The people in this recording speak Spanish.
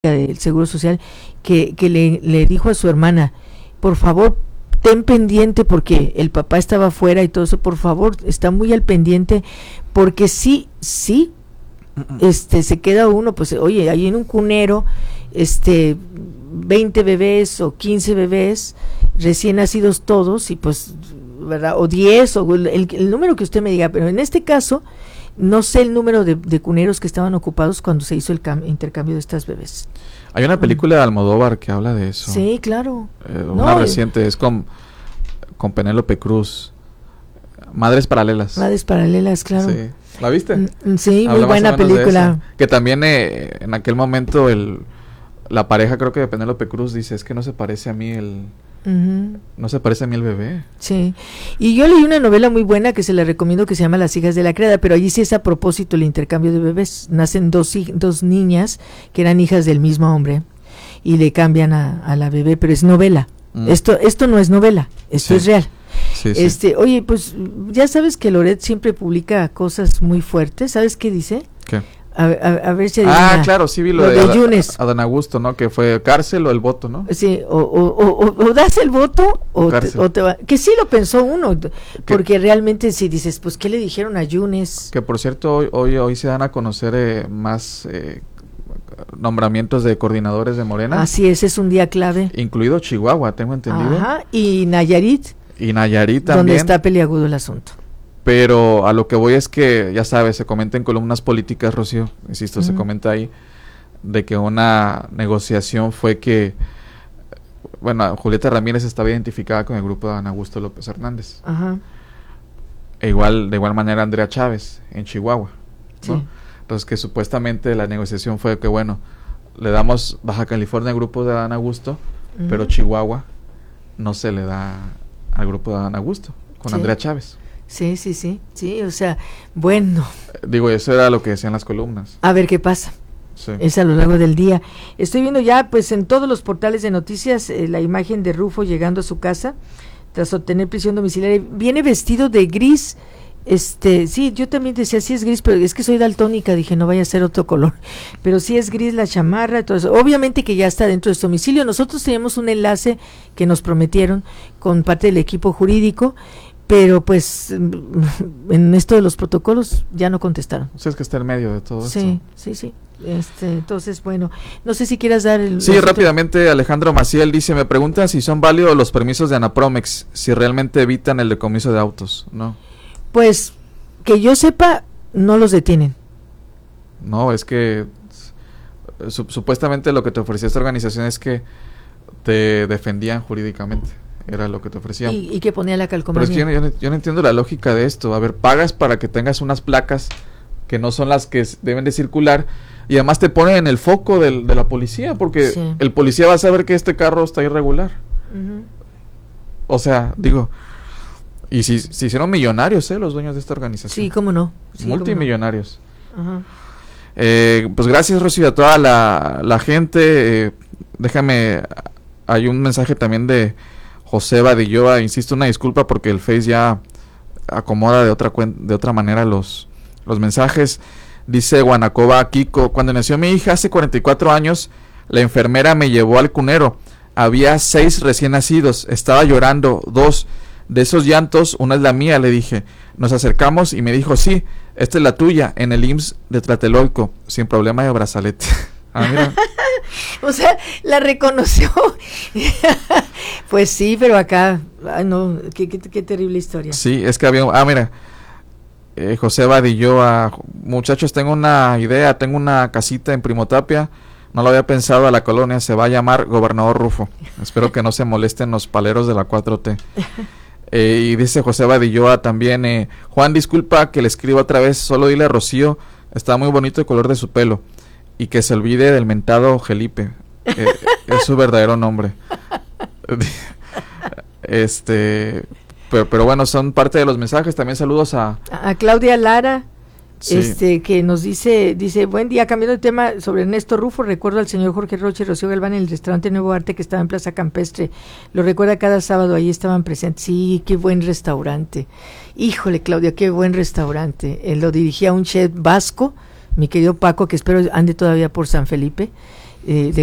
del Seguro Social, que le dijo a su hermana, por favor, ten pendiente, porque el papá estaba afuera y todo eso, por favor, está muy al pendiente, porque sí, se queda uno, pues, oye, ahí en un cunero, 20 bebés o 15 bebés, recién nacidos todos, y pues, ¿verdad? O 10, o el número que usted me diga, pero en este caso, no sé el número de cuneros que estaban ocupados cuando se hizo el intercambio de estas bebés. Hay una película de Almodóvar que habla de eso. Sí, claro. Una reciente, es con Penélope Cruz. Madres Paralelas. Madres Paralelas, claro. Sí. ¿La viste? Sí, muy buena película. Que también en aquel momento la pareja, creo que de Penélope Cruz, dice, es que no se parece a mí no se parece a mí el bebé. Sí, y yo leí una novela muy buena que se la recomiendo, que se llama Las hijas de la criada, pero allí sí es a propósito el intercambio de bebés. Nacen dos niñas que eran hijas del mismo hombre y le cambian a la bebé, pero es novela. Esto no es novela, esto es real. Sí. Oye, pues ya sabes que Loret siempre publica cosas muy fuertes. ¿Sabes qué dice? ¿Qué? A ver si claro, sí vi lo de Yunes. Adán Augusto, ¿no? Que fue cárcel o el voto, ¿no? Sí, o das el voto o te va. Que sí lo pensó uno, porque realmente si dices, pues, ¿qué le dijeron a Yunes? Que por cierto, hoy se dan a conocer más nombramientos de coordinadores de Morena. Así es un día clave. Incluido Chihuahua, tengo entendido. Ajá, y Nayarit. Y Nayarit también. Donde está peliagudo el asunto. Pero a lo que voy es que, ya sabes, se comenta en columnas políticas, Rocío, insisto, se comenta ahí, de que una negociación fue que, bueno, Julieta Ramírez estaba identificada con el grupo de Adán Augusto López Hernández. Ajá. De igual manera Andrea Chávez, en Chihuahua, ¿no? Sí. Entonces que supuestamente la negociación fue que, bueno, le damos Baja California al grupo de Adán Augusto, pero Chihuahua no se le da al grupo de Adán Augusto, con Andrea Chávez. Sí, o sea, bueno. Digo, eso era lo que decían las columnas. A ver qué pasa. Sí. Es a lo largo del día. Estoy viendo ya, pues, en todos los portales de noticias, la imagen de Rufo llegando a su casa tras obtener prisión domiciliaria. Viene vestido de gris. Sí, yo también decía, sí es gris, pero es que soy daltónica, dije, no vaya a ser otro color. Pero sí es gris la chamarra, todo eso. Obviamente que ya está dentro de su domicilio. Nosotros teníamos un enlace que nos prometieron con parte del equipo jurídico, pero pues en esto de los protocolos ya no contestaron. O sea, es que está en medio de todo esto. Sí. Entonces, bueno, no sé si quieras dar el... Sí, rápidamente, Alejandro Maciel dice, me preguntan si son válidos los permisos de Anapromex, si realmente evitan el decomiso de autos, ¿no? Pues, que yo sepa, no los detienen. No, es que supuestamente lo que te ofrecía esta organización es que te defendían jurídicamente. Era lo que te ofrecían. ¿Y que ponía la calcomanía? Pero es que yo no entiendo la lógica de esto. A ver, pagas para que tengas unas placas que no son las que deben de circular y además te ponen en el foco de la policía, porque el policía va a saber que este carro está irregular. O sea, digo, y se hicieron millonarios, los dueños de esta organización. Sí, cómo no. Sí, multimillonarios. Ajá. Pues gracias, Rocío, a toda la gente. Déjame, hay un mensaje también de José Badilloa, insisto, una disculpa porque el Face ya acomoda de otra manera los mensajes. Dice Guanacoba Kiko, cuando nació mi hija hace 44 años, la enfermera me llevó al cunero. Había 6 recién nacidos, estaba llorando, 2 de esos llantos, una es la mía, le dije. Nos acercamos y me dijo, sí, esta es la tuya, en el IMSS de Tlatelolco, sin problema de brazalete. Mira. O sea, la reconoció. Pues sí, pero acá, no, qué terrible historia. Sí, es que había, mira, José Badilloa, muchachos, tengo una idea, tengo una casita en Primotapia, no lo había pensado, a la colonia, se va a llamar Gobernador Rufo. Espero que no se molesten los paleros de la 4T. Y dice José Badilloa también, Juan, disculpa que le escriba otra vez, solo dile a Rocío, está muy bonito el color de su pelo, y que se olvide del mentado Felipe, es su verdadero nombre. Pero bueno, son parte de los mensajes. También saludos a Claudia Lara, sí. Que nos dice, buen día, cambiando de tema sobre Ernesto Rufo, recuerdo al señor Jorge Rocha y Rocío Galván en el restaurante Nuevo Arte que estaba en Plaza Campestre, lo recuerda cada sábado, ahí estaban presentes. Sí, qué buen restaurante, híjole, Claudia, qué buen restaurante. Él lo dirigía un chef vasco, mi querido Paco, que espero ande todavía por San Felipe, de